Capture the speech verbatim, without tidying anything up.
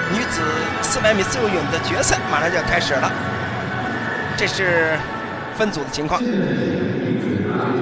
女子四百米自由泳的决赛马上就要开始了，这是分组的情况。